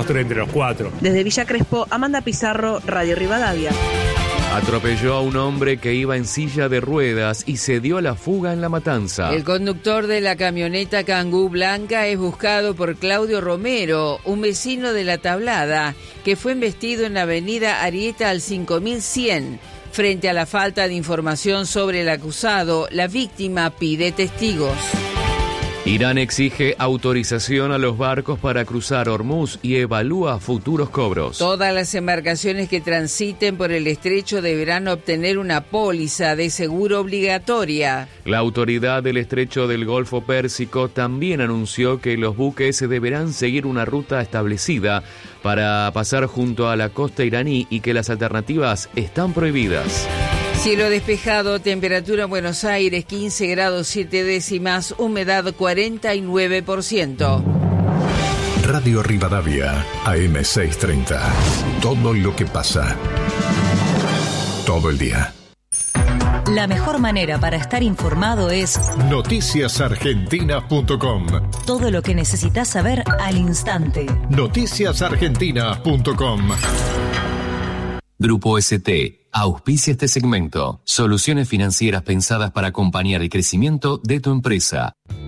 postre entre los cuatro. Desde Villa Crespo, Amanda Pizarro, Radio Rivadavia. Atropelló a un hombre que iba en silla de ruedas y se dio a la fuga en La Matanza. El conductor de la camioneta Kangoo blanca es buscado por Claudio Romero, un vecino de La Tablada, que fue embestido en la avenida Arieta al 5100. Frente a la falta de información sobre el acusado, la víctima pide testigos. Irán exige autorización a los barcos para cruzar Hormuz y evalúa futuros cobros. Todas las embarcaciones que transiten por el estrecho deberán obtener una póliza de seguro obligatoria. La autoridad del estrecho del Golfo Pérsico también anunció que los buques deberán seguir una ruta establecida para pasar junto a la costa iraní y que las alternativas están prohibidas. Cielo despejado, temperatura en Buenos Aires 15 grados 7 décimas, humedad 49%. Radio Rivadavia, AM 630. Todo lo que pasa. Todo el día. La mejor manera para estar informado es noticiasargentinas.com. Todo lo que necesitas saber al instante. Noticiasargentinas.com. Grupo ST auspicia este segmento. Soluciones financieras pensadas para acompañar el crecimiento de tu empresa.